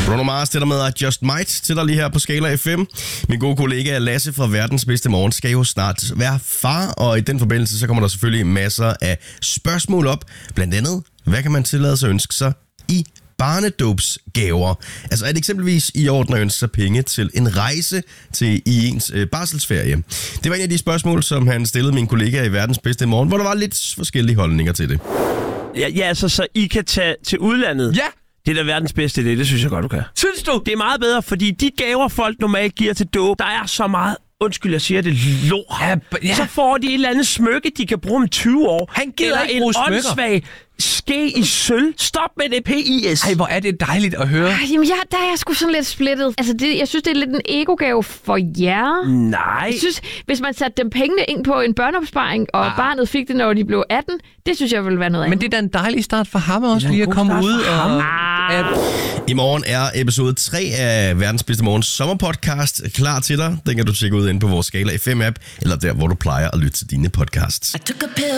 Bruno Mars, det der med at Just Might til dig lige her på Skala FM. Min gode kollega Lasse fra Verdens Bedste Morgen skal jo snart være far, og i den forbindelse så kommer der selvfølgelig masser af spørgsmål op. Blandt andet, hvad kan man tillade sig at ønske sig i barnedåbsgaver? Altså er det eksempelvis i orden at ønske sig penge til en rejse til i ens barselsferie? Det var en af de spørgsmål, som han stillede min kollega i Verdens Bedste Morgen, hvor der var lidt forskellige holdninger til det. Ja, altså så I kan tage til udlandet? Ja! Det er da verdens bedste idé, det synes jeg godt, du kan. Synes du? Det er meget bedre, fordi de gaver, folk normalt giver til dåb, der er så meget, undskyld, jeg siger det, lort. Ja. Så får de et eller andet smykke, de kan bruge om 20 år. Han gider ikke bruge smykker. Eller en åndssvag ske i sølv. Stop med det, PIS. Ej, hvor er det dejligt at høre. Jamen, der er jeg sgu sådan lidt splittet. Altså, jeg synes, det er lidt en egogave for jer. Nej. Jeg synes, hvis man satte dem pengene ind på en børneopsparing, og barnet fik det, når de blev 18, det synes jeg ville være noget Men det er da en dejlig start for ham også, lige at komme ud og... I morgen er episode 3 af Verdens Bedste Morgens sommerpodcast klar til dig. Den kan du tjekke ud inde på vores Skala FM-app, eller der, hvor du plejer at lytte til dine podcasts.